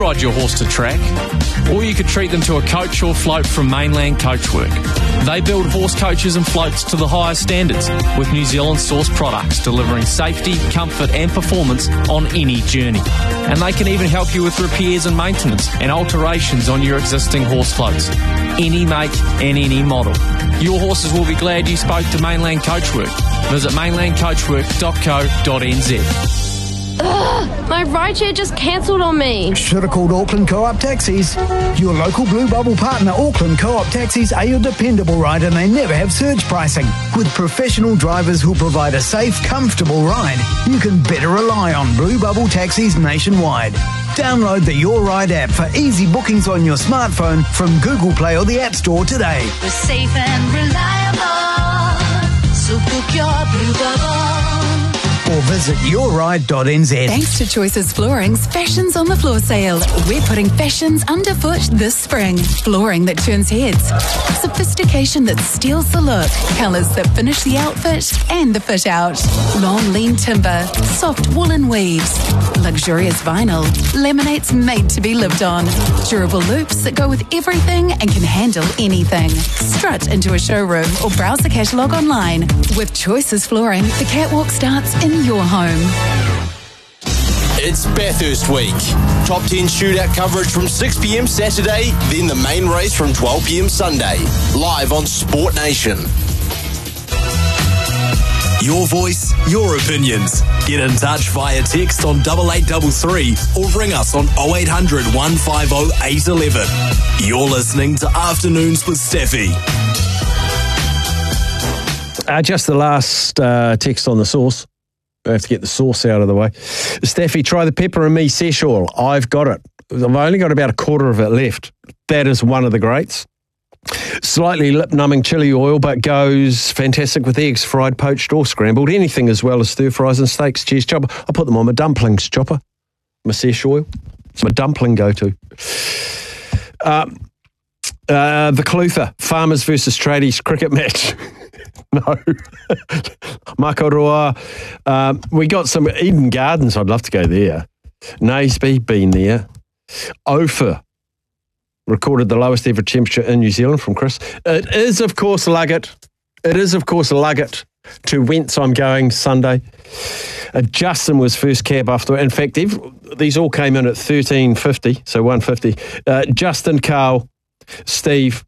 Ride your horse to track, or you could treat them to a coach or float from Mainland Coachwork. They build horse coaches and floats to the highest standards with New Zealand sourced products delivering safety, comfort and performance on any journey. And they can even help you with repairs and maintenance and alterations on your existing horse floats. Any make and any model. Your horses will be glad you spoke to Mainland Coachwork. Visit mainlandcoachwork.co.nz. Ugh, my rideshare just cancelled on me. Should have called Auckland Co-op Taxis. Your local Blue Bubble partner, Auckland Co-op Taxis, are your dependable ride and they never have surge pricing. With professional drivers who provide a safe, comfortable ride, you can better rely on Blue Bubble Taxis nationwide. Download the Your Ride app for easy bookings on your smartphone from Google Play or the App Store today. We're safe and reliable, so book your Blue Bubble. Or visit yourride.nz. Thanks to Choices Flooring's Fashions on the Floor sale. We're putting fashions underfoot this spring. Flooring that turns heads. Sophistication that steals the look. Colours that finish the outfit and the fit out. Long lean timber. Soft woolen weaves. Luxurious vinyl. Laminates made to be lived on. Durable loops that go with everything and can handle anything. Strut into a showroom or browse the catalogue online. With Choices Flooring, the catwalk starts in your home. It's Bathurst Week. Top 10 shootout coverage from 6 p.m. Saturday, then the main race from 12 p.m. Sunday. Live on Sport Nation. Your voice, your opinions. Get in touch via text on 8833 or ring us on 0800 150 811. You're listening to Afternoons with Steffi. Just the last text on the sauce. I have to get the sauce out of the way. Steffi, try the pepper and me sesh oil. I've got it. I've only got about a quarter of it left. That is one of the greats. Slightly lip-numbing chili oil, but goes fantastic with eggs, fried, poached or scrambled. Anything as well as stir-fries and steaks. Cheese chopper. I put them on my dumplings chopper. My sesh oil. It's my dumpling go-to. The Clutha, Farmers versus Tradies cricket match. No. Makaroa. We got some Eden Gardens. I'd love to go there. Naseby, been there. Ophir recorded the lowest ever temperature in New Zealand from Chris. It is, of course, Luggett. To whence I'm going Sunday. Justin was first cab after. In fact, these all came in at 13.50, so 150. Justin, Carl, Steve,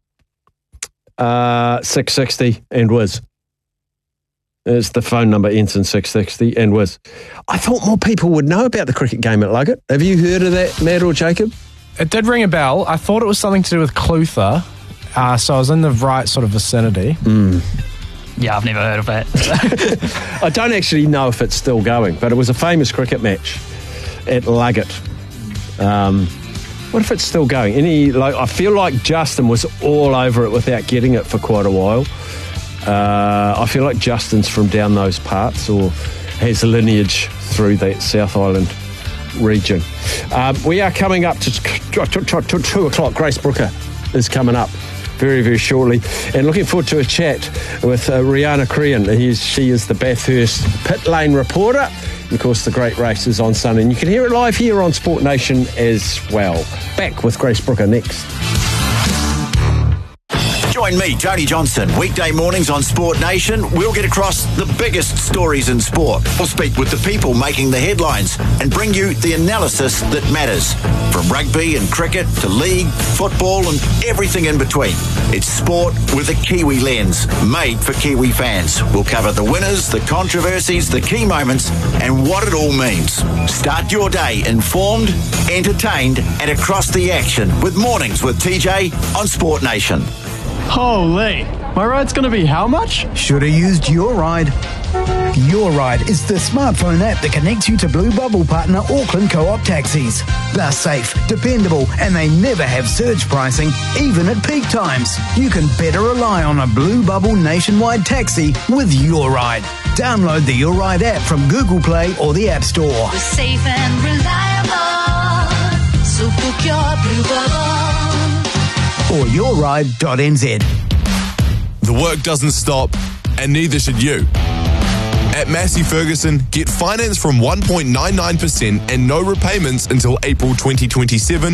660, and Wiz. It's the phone number ends in 660, and Wiz. I thought more people would know about the cricket game at Luggett. Have you heard of that, Matt or Jacob? It did ring a bell. I thought it was something to do with Clutha, so I was in the right sort of vicinity. Yeah, I've never heard of that. I don't actually know if it's still going, but it was a famous cricket match at Luggett. What if it's still going? I feel like Justin was all over it without getting it for quite a while. I feel like Justin's from down those parts or has lineage through that South Island region. We are coming up to 2 o'clock. Grace Brooker is coming up very, very shortly. And looking forward to a chat with Rihanna Crean. She is the Bathurst pit lane reporter. And of course, the great race is on Sunday. And you can hear it live here on Sport Nation as well. Back with Grace Brooker next. Join me, Tony Johnson, weekday mornings on Sport Nation. We'll get across the biggest stories in sport. We'll speak with the people making the headlines and bring you the analysis that matters. From rugby and cricket to league, football and everything in between. It's sport with a Kiwi lens, made for Kiwi fans. We'll cover the winners, the controversies, the key moments and what it all means. Start your day informed, entertained and across the action with Mornings with TJ on Sport Nation. Holy, my ride's going to be how much? Should have used Your Ride. Your Ride is the smartphone app that connects you to Blue Bubble partner Auckland Co-op Taxis. They're safe, dependable, and they never have surge pricing, even at peak times. You can better rely on a Blue Bubble nationwide taxi with Your Ride. Download the Your Ride app from Google Play or the App Store. We're safe and reliable, so book your Blue Bubble. Or yourride.nz. The work doesn't stop, and neither should you. At Massey Ferguson, get finance from 1.99% and no repayments until April 2027